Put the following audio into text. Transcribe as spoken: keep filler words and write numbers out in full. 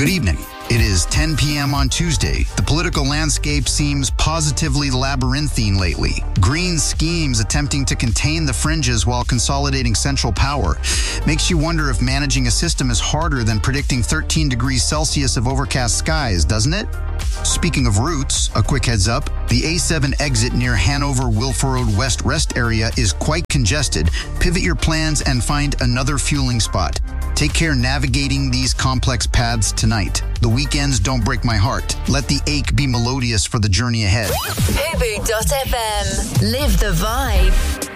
Good evening. It is ten p.m. on Tuesday. The political landscape seems positively labyrinthine lately. Green schemes attempting to contain the fringes while consolidating central power makes you wonder if managing a system is harder than predicting thirteen degrees Celsius of overcast skies, doesn't it? Speaking of routes, a quick heads up. The A seven exit near Hanover-Wilford Road West Rest area is quite congested. Pivot your plans and find another fueling spot. Take care navigating these complex paths tonight. The weekends don't break my heart. Let the ache be melodious for the journey ahead. Fubu dot f m. Live the vibe.